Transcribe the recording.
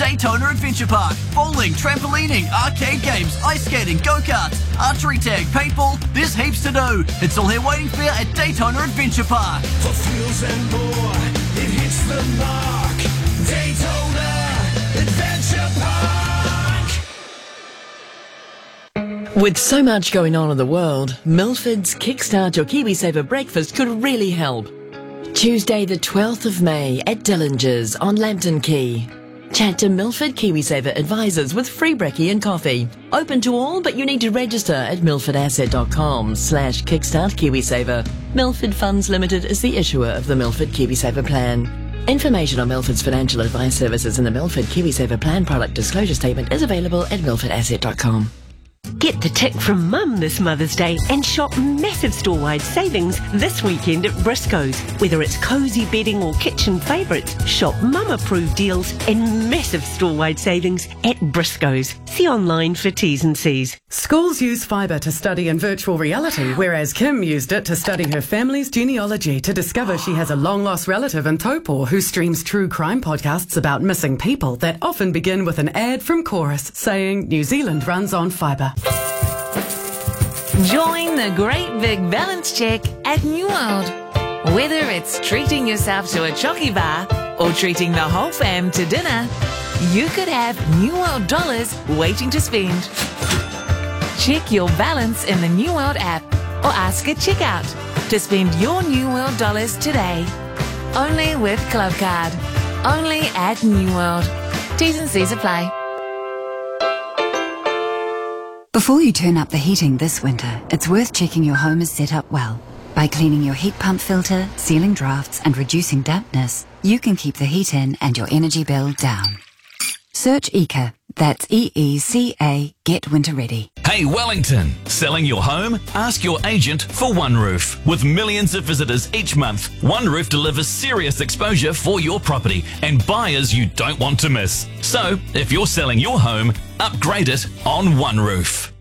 Daytona Adventure Park. Bowling, trampolining, arcade games, ice skating, go-karts, archery tag, paintball. There's heaps to do. It's all here waiting for you at Daytona Adventure Park. For thrills and more, it hits the mark. Daytona Adventure Park. With so much going on in the world, Milford's Kickstart Your KiwiSaver breakfast could really help. Tuesday the 12th of May at Dillinger's on Lambton Quay. Chat to Milford KiwiSaver advisors with free brekkie and coffee. Open to all, but you need to register at milfordasset.com/kickstartkiwisaver. Milford Funds Limited is the issuer of the Milford KiwiSaver plan. Information on Milford's financial advice services and the Milford KiwiSaver plan product disclosure statement is available at milfordasset.com. Get the tick from Mum this Mother's Day and shop massive store-wide savings this weekend at Briscoes. Whether it's cosy bedding or kitchen favourites, shop Mum-approved deals and massive store-wide savings at Briscoes. See online for T's and C's. Schools use fibre to study in virtual reality, whereas Kim used it to study her family's genealogy to discover she has a long-lost relative in Taupo who streams true crime podcasts about missing people that often begin with an ad from Chorus saying New Zealand runs on fibre. Join the great big balance check at New World. Whether it's treating yourself to a chocky bar or treating the whole fam to dinner, you could have New World dollars waiting to spend. Check your balance in the New World app or ask at checkout to spend your New World dollars today. Only with Clubcard. Only at New World. T's and C's apply. Before you turn up the heating this winter, it's worth checking your home is set up well. By cleaning your heat pump filter, sealing drafts and reducing dampness, you can keep the heat in and your energy bill down. Search EECA, that's EECA, Get Winter Ready. Hey Wellington, selling your home? Ask your agent for OneRoof. With millions of visitors each month, OneRoof delivers serious exposure for your property and buyers you don't want to miss. So, if you're selling your home, upgrade it on OneRoof.